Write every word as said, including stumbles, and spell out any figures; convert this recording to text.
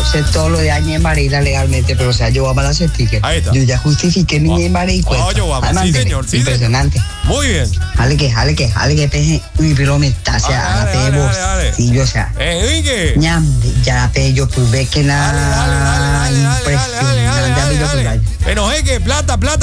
sé todo lo de Añe María legalmente, pero o sea, yo vamos a hacer sticker. Ahí está. Yo ya justifiqué mi Añe María y cuento. Oh, yo vamos. Sí, señor. Sí, impresionante. Señor. Muy bien. Jale que, jale que, jale que peje. Uy, pero me está, o sea, Ah, dale, la dale, peje dale, dale. bolsillo, o sea. Enrique. Ñam, ya pe, yo pues ve que Dale, dale, dale, la dale, dale, dale, dale, impresionante. dale, dale. Enojé que plata, plata.